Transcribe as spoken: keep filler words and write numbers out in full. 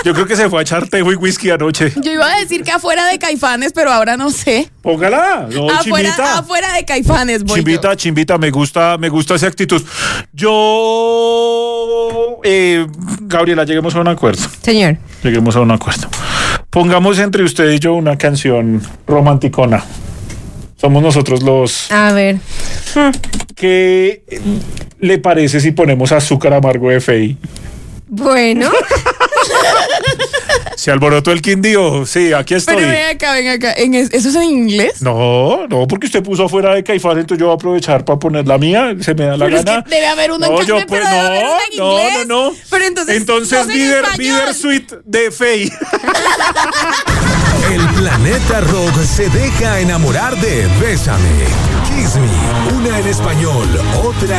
Yo creo que se fue a echar tejo y whisky anoche. Yo iba a decir que afuera de Caifanes, pero ahora no sé. Póngala. No, afuera, Chimbita. afuera de Caifanes, voy Chimbita, yo. Chimbita, me gusta, me gusta esa actitud. Yo, eh, Gabriela, lleguemos a un acuerdo. Señor. Lleguemos a un acuerdo. Pongamos entre usted y yo una canción romanticona. Somos nosotros los... A ver. ¿Qué le parece si ponemos Azúcar Amargo de Fey? Bueno. Se alborotó el Quindío. Sí, aquí estoy. Pero ven acá, ven acá. ¿En es- ¿Eso es en inglés? No, no, porque usted puso afuera de Caifán, entonces yo voy a aprovechar para poner la mía, se me da la Pero gana. es que debe haber una no, en yo castellano, pues, pero debe haber no, una en no, inglés. no, no. Pero entonces, Entonces, no sé en Bitter, español. Bitter Sweet de Fey. El planeta rock se deja enamorar de Bésame, Kiss Me, una en español, otra